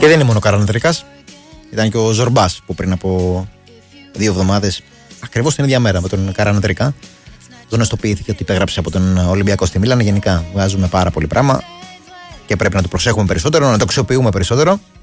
Και δεν είναι μόνο ο Καρανατρικάς. Ήταν και ο Ζορμπάς που πριν από 2 εβδομάδες, ακριβώς την ίδια μέρα με τον Καρανατρικά, γνωστοποιήθηκε ότι υπέγραψε από τον Ολυμπιακό στη Μίλαν. Γενικά βγάζουμε πάρα πολύ πράγμα και πρέπει να το προσέχουμε περισσότερο, να το αξιοποιούμε περισσότερο.